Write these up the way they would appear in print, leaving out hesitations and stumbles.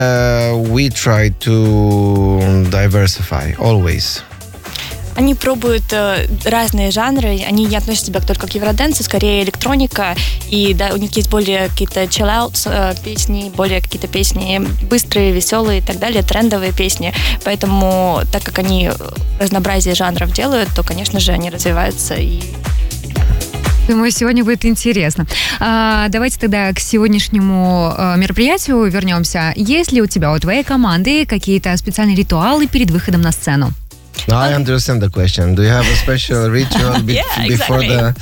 We try to diversify always. Они пробуют разные жанры, они не относят себя только к евроденсу, скорее электроника, и да, у них есть более какие-то chill-out песни, более какие-то песни быстрые, веселые и так далее, трендовые песни. Поэтому, так как они разнообразие жанров делают, то, конечно же, они развиваются и... Думаю, сегодня будет интересно. Давайте тогда к сегодняшнему мероприятию вернемся. Есть ли у тебя, у твоей команды какие-то специальные ритуалы перед выходом на сцену? I understand the question. Do you have a special ritual before the...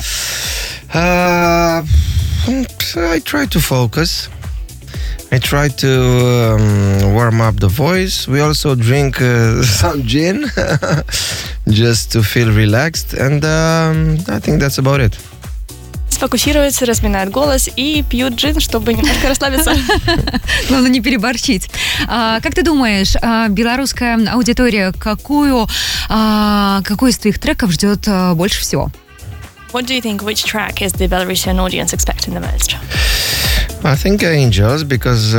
I try to focus. I try to warm up the voice. We also drink some gin just to feel relaxed. And I think that's about it. Сфокусируются, разминают голос и пьют джин, чтобы немножко расслабиться. Главное не переборщить. Как ты думаешь, белорусская аудитория какой из твоих треков ждет больше всего? What do you think, which track is the Belarusian audience expecting the most? I think Angels, because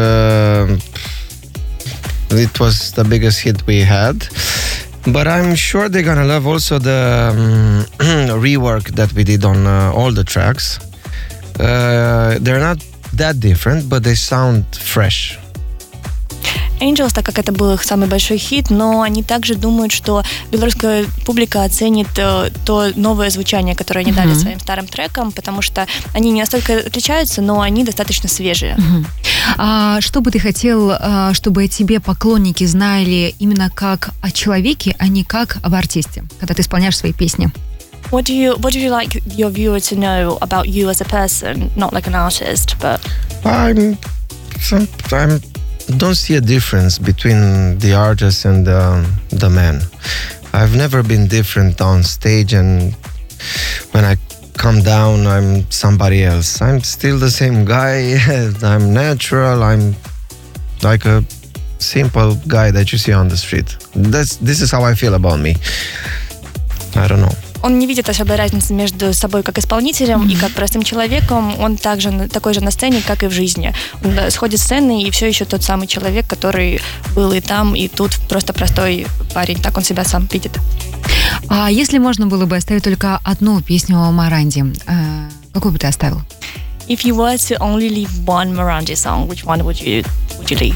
it was the biggest hit we had. But I'm sure they're gonna love also the rework that we did on all the tracks. They're not that different, but they sound fresh. Angels, так как это был их самый большой хит, но они также думают, что белорусская публика оценит то новое звучание, которое они дали своим старым трекам, потому что они не настолько отличаются, но они достаточно свежие. Что бы ты хотел, чтобы о тебе поклонники знали именно как о человеке, а не как об артисте, когда ты исполняешь свои песни? What do you like your viewer to know about you as a person, not like an artist, but... I don't see a difference between the artist and the man. I've never been different on stage, and when I come down, I'm somebody else. I'm still the same guy. I'm natural. I'm like a simple guy that you see on the street. This is how I feel about me. I don't know. Он не видит особой разницы между собой как исполнителем и как простым человеком. Он также такой же на сцене, как и в жизни. Он сходит с сцены и все еще тот самый человек, который был и там, и тут, просто простой парень. Так он себя сам видит. А если можно было бы оставить только одну песню о Моранди, какую бы ты оставил? If you were to only leave one Morandi song, which one would you leave?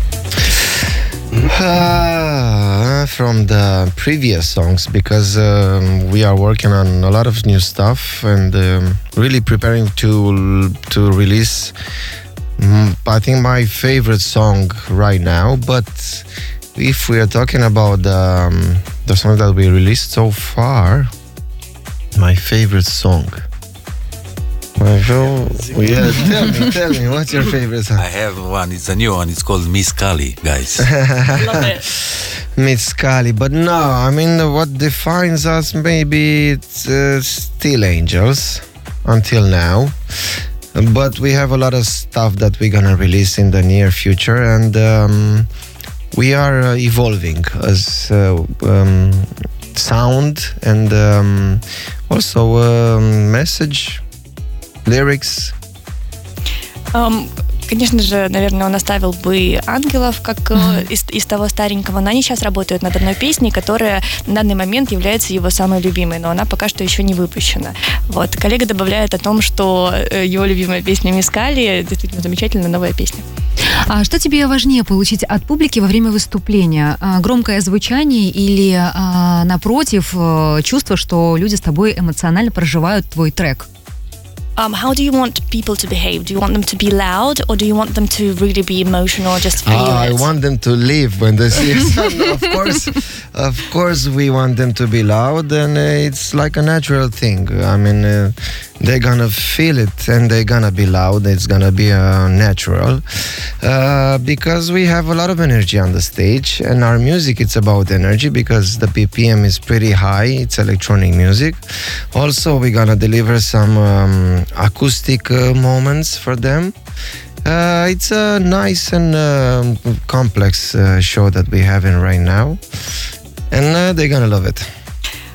From the previous songs, because we are working on a lot of new stuff and really preparing to release I think my favorite song right now. But if we are talking about the song that we released so far, my favorite song. Tell me, what's your favorite song? I have one. It's a new one. It's called Miss Kali, guys. Love it. Miss Kali, but no, I mean, what defines us, maybe it's still Angels until now. But we have a lot of stuff that we're gonna release in the near future, and we are evolving as sound and also message. Lyrics. Конечно же, наверное, он оставил бы «Ангелов» как из того старенького, но они сейчас работают над одной песней, которая на данный момент является его самой любимой, но она пока что еще не выпущена. Вот. Коллега добавляет о том, что его любимая песня «Мисс Кали» действительно замечательная новая песня. А что тебе важнее получить от публики во время выступления? Громкое звучание или, напротив, чувство, что люди с тобой эмоционально проживают твой трек? How do you want people to behave? Do you want them to be loud, or do you want them to really be emotional, just feel it? I want them to live when they see us. Of course, we want them to be loud, and it's like a natural thing. I mean, they're gonna feel it, and they're gonna be loud. It's gonna be natural, because we have a lot of energy on the stage, and our music, it's about energy because the BPM is pretty high. It's electronic music. Also, we're gonna deliver some acoustic moments for them. It's a nice and complex show that we're having right now, and they're gonna love it.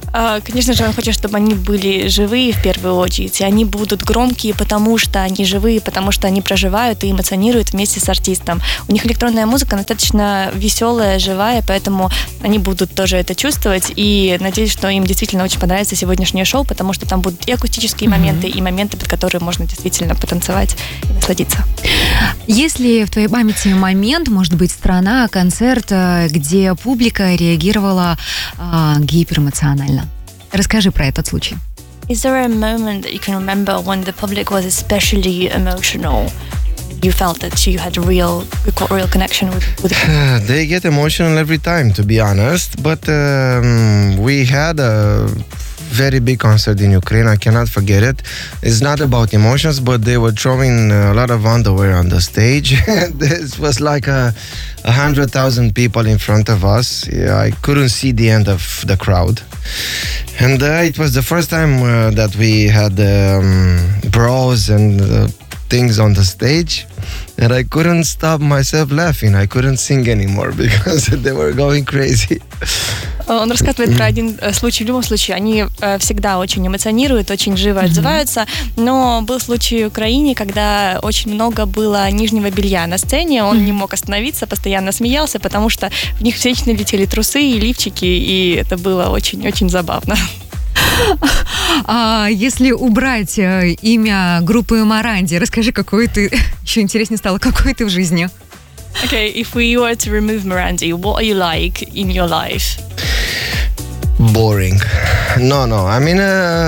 Конечно же, он хочет, чтобы они были живые в первую очередь, и они будут громкие, потому что они живые, потому что они проживают и эмоционируют вместе с артистом. У них электронная музыка достаточно веселая, живая, поэтому они будут тоже это чувствовать, и надеюсь, что им действительно очень понравится сегодняшнее шоу, потому что там будут и акустические моменты, и моменты, под которые можно действительно потанцевать и насладиться. Есть ли в твоей памяти момент, может быть, страна, концерт, где публика реагировала гиперэмоционально? Расскажи про этот случай. Is there a moment that you can remember when the public was especially emotional? You felt that you had a real connection with the They get emotional every time, to be honest. But we had a very big concert in Ukraine. I cannot forget it. It's not about emotions, but they were throwing a lot of underwear on the stage. This was like 100,000 people in front of us. Yeah, I couldn't see the end of the crowd. And it was the first time that we had bros and things on the stage, and I couldn't stop myself laughing. I couldn't sing anymore because they were going crazy. Он рассказывает про один случай. В любом случае, они всегда очень эмоционируют, очень живо отзываются. Но был случай в Украине, когда очень много было нижнего белья на сцене. Он не мог остановиться, постоянно смеялся, потому что в них вечно летели трусы и лифчики, и это было очень-очень забавно. А если убрать имя группы Моранди, расскажи, какой ты, еще интереснее стало, какой ты в жизни? Okay, if we were to remove Morandi, what are you like in your life? Boring. No. I mean,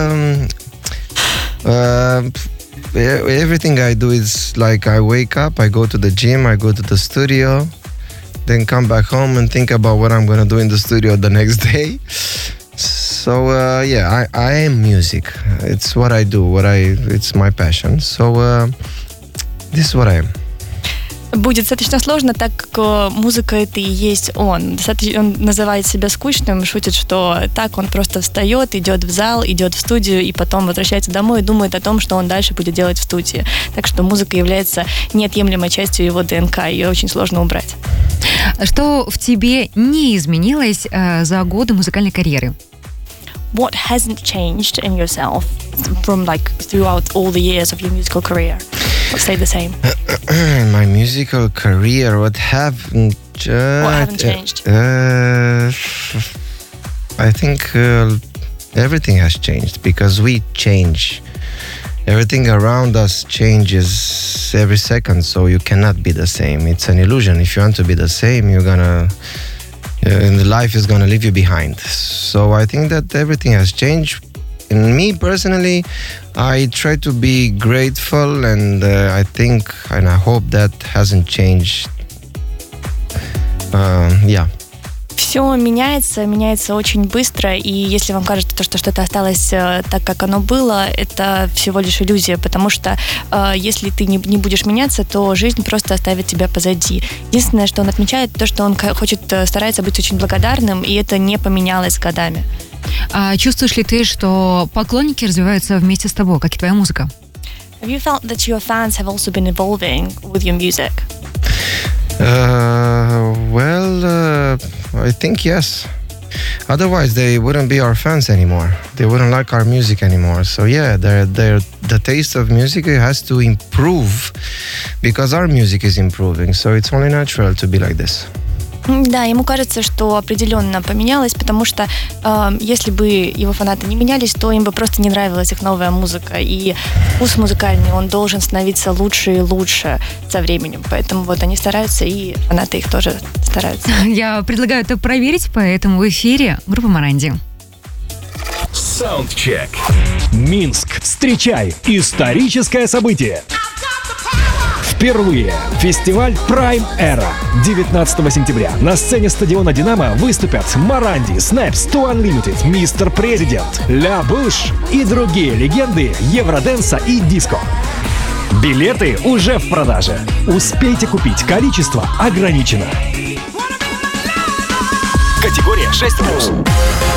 everything I do is like I wake up, I go to the gym, I go to the studio, then come back home and think about what I'm going to do in the studio the next day. So I am music. It's what I do. It's my passion. So this is what I am. Будет достаточно сложно, так как музыка это и есть он. Он называет себя скучным, шутит, что так он просто встает, идет в зал, идет в студию и потом возвращается домой и думает о том, что он дальше будет делать в студии. Так что музыка является неотъемлемой частью его ДНК, ее очень сложно убрать. Что в тебе не изменилось за годы музыкальной карьеры? What hasn't changed in yourself from throughout all the years of your musical career? What stayed the same? My musical career, what haven't changed? I think everything has changed because we change. Everything around us changes every second, so you cannot be the same. It's an illusion. If you want to be the same, you're gonna... and life is going to leave you behind. So I think that everything has changed. And me personally, I try to be grateful, and I think and I hope that hasn't changed. Все меняется очень быстро, и если вам кажется, что что-то осталось так, как оно было, это всего лишь иллюзия, потому что если ты не будешь меняться, то жизнь просто оставит тебя позади. Единственное, что он отмечает, то, что он старается быть очень благодарным, и это не поменялось с годами. А чувствуешь ли ты, что поклонники развиваются вместе с тобой, как и твоя музыка? Have you felt that your fans have also been evolving with your music? I think yes. Otherwise, they wouldn't be our fans anymore. They wouldn't like our music anymore. So yeah, the taste of music has to improve because our music is improving. So it's only natural to be like this. Да, ему кажется, что определенно поменялось, потому что если бы его фанаты не менялись, то им бы просто не нравилась их новая музыка. И вкус музыкальный, он должен становиться лучше и лучше со временем. Поэтому вот они стараются, и фанаты их тоже стараются. Я предлагаю это проверить, поэтому в эфире группа Моранди. Саундчек. Минск. Встречай историческое событие. Впервые фестиваль Prime Era. 19 сентября на сцене стадиона «Динамо» выступят Моранди, Снэпс, Too Unlimited, Мистер Президент, Ля Буш и другие легенды евроденса и диско. Билеты уже в продаже. Успейте купить, количество ограничено. Категория 6+.